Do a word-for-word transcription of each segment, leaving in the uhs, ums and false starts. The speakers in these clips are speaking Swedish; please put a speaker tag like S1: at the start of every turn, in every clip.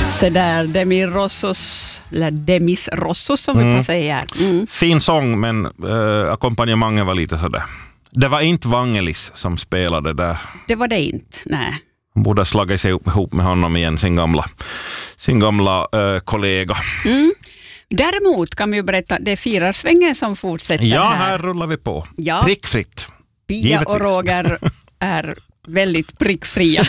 S1: Så där, Demi Rossos, eller Demis Rossos som mm. vi säger. Mm.
S2: Fin sång, men äh, ackompanjemanget var lite sådär. Det var inte Vangelis som spelade där.
S1: Det var det inte, nej.
S2: Hon borde ha slagit sig ihop med honom igen, sin gamla, sin gamla äh, kollega.
S1: Mm. Däremot kan vi ju berätta att det är Firarsvängen som fortsätter
S2: ja,
S1: här.
S2: Ja, här rullar vi på.
S1: Ja.
S2: Prickfritt.
S1: Pia
S2: Givetvis.
S1: Och Roger är väldigt prickfria.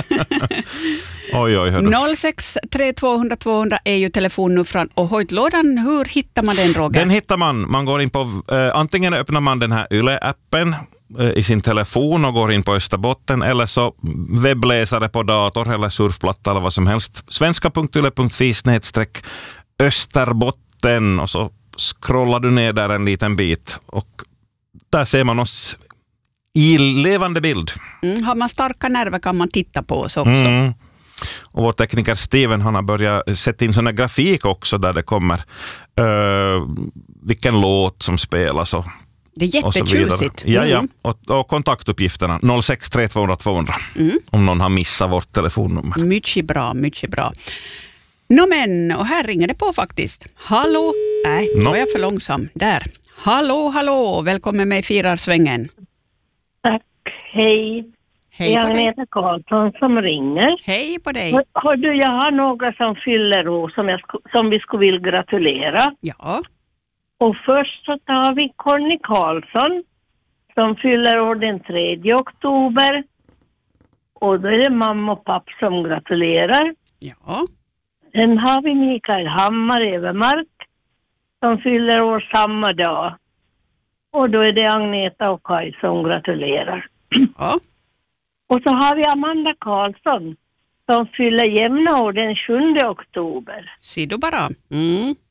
S2: Oj, oj,
S1: noll sex tre två noll noll två noll noll är ju telefonnumran och hojtlådan. Hur hittar man den, Roger?
S2: Den hittar man. Man går in på, eh, antingen öppnar man den här Yle-appen eh, i sin telefon och går in på Österbotten, eller så webbläsare på dator eller surfplatta eller vad som helst. svenska punkt yle punkt fi snedstreck Österbotten, och så scrollar du ner där en liten bit och där ser man oss i levande bild.
S1: Mm, har man starka nerver kan man titta på oss också.
S2: Mm. Och vår tekniker Steven, han har börjat sätta in sån här grafik också där det kommer uh, vilken låt som spelas och,
S1: det är jättetjusigt.
S2: Ja, ja. Och, och kontaktuppgifterna noll sex tre två noll noll två noll noll mm. om någon har missat vårt telefonnummer.
S1: Mycket bra, mycket bra. Nå men, och här ringer det på faktiskt. Hallå? Nej, no. Då är jag för långsam. Där. Hallå, hallå. Välkommen med i Firarsvängen.
S3: Tack, hej.
S1: Hej
S3: jag
S1: på dig.
S3: heter Karlsson som ringer.
S1: Hej på dig.
S3: Har, har du, jag har några som fyller år som, jag sk- som vi skulle vilja gratulera.
S1: Ja.
S3: Och först så tar vi Conny Karlsson som fyller år den tredje oktober. Och då är det mamma och pappa som gratulerar.
S1: Ja.
S3: Sen har vi Mikael Hammar Övermark som fyller år samma dag. Och då är det Agneta och Kaj som gratulerar.
S1: Ja.
S3: Och så har vi Amanda Karlsson som fyller jämna år den sjunde oktober.
S1: Ser du bara. Mm.